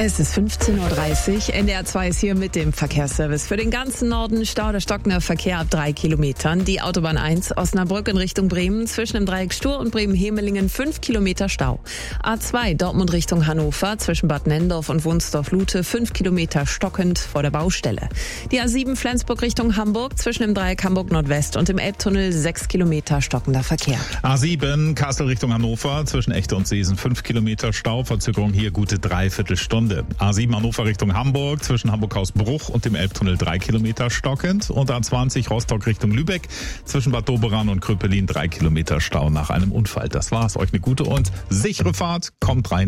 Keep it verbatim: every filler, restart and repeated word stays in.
Es ist fünfzehn Uhr dreißig. N D R zwei ist hier mit dem Verkehrsservice. Für den ganzen Norden Stau oder stockender Verkehr ab drei Kilometern. Die Autobahn eins Osnabrück in Richtung Bremen zwischen dem Dreieck Stur und Bremen-Hemelingen fünf Kilometer Stau. A zwei Dortmund Richtung Hannover zwischen Bad Nenndorf und Wunsdorf-Lute fünf Kilometer stockend vor der Baustelle. Die A sieben Flensburg Richtung Hamburg zwischen dem Dreieck Hamburg Nordwest und dem Elbtunnel sechs Kilometer stockender Verkehr. A sieben Kassel Richtung Hannover zwischen Echte und Seesen fünf Kilometer Stau. Verzögerung hier gute Dreiviertelstunde. A sieben Hannover Richtung Hamburg zwischen Hamburg-Hausbruch und dem Elbtunnel drei Kilometer stockend. Und A zwanzig Rostock Richtung Lübeck zwischen Bad Doberan und Kröpelin drei Kilometer Stau nach einem Unfall. Das war's. Euch eine gute und sichere Fahrt. Kommt rein.